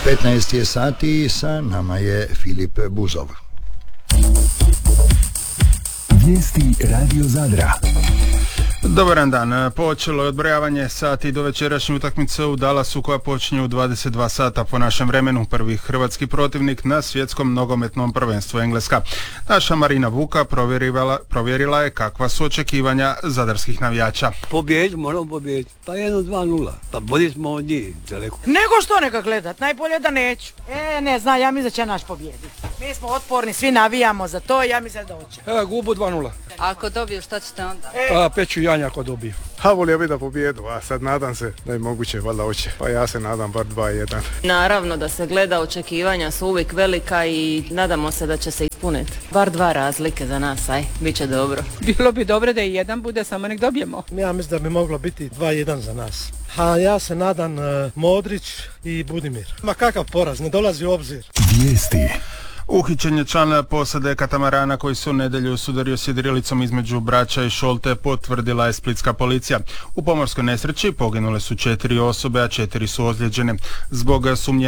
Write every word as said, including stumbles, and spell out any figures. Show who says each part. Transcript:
Speaker 1: petnaest je sati i sa nama je Filip Buzov.
Speaker 2: Vijesti Radio Zadra.
Speaker 3: Dobar dan, počelo je odbrojavanje sati do večerašnje utakmice u Dallasu koja počinje u dvadeset dva sata po našem vremenu. Prvi hrvatski protivnik na svjetskom nogometnom prvenstvu Engleska. Naša Marina Vuka provjerila, provjerila je kakva su očekivanja zadarskih navijača.
Speaker 4: Pobjedi, moramo pobjediti. Pa jedno dva nula. Pa bolji smo od njih daleko.
Speaker 5: Nego što neka gledat, najbolje da neću. E, ne znam, ja mislim da će naš pobjediti. Mi smo otporni, svi navijamo za to, ja mislim da hoće.
Speaker 6: Evo, gubu dva nula.
Speaker 7: Ako dobiju, šta ćete onda?
Speaker 6: E. Pa peću janja ako dobiju.
Speaker 8: Ha, volio bi da pobjedu, a sad nadam se da je moguće, valjda hoće. Pa ja se nadam bar dva jedan.
Speaker 7: Naravno da se gleda, očekivanja su uvijek velika i nadamo se da će se ispuniti. Bar dva razlike za nas, aj, bit će dobro.
Speaker 9: Bilo bi dobro da i jedan bude, samo nek dobijemo.
Speaker 10: Ja mislim da bi moglo biti dva jedan za nas. A ja se nadam uh, Modrić i Budimir. Ma kakav poraz, ne dolazi u obzir.
Speaker 2: Vijesti.
Speaker 3: Uhićen je član posade katamarana koji se u nedjelju sudario s jedrilicom između Brača i Šolte, potvrdila je splitska policija. U pomorskoj nesreći poginule su četiri osobe, a četiri su ozlijeđene. Zbog sumnje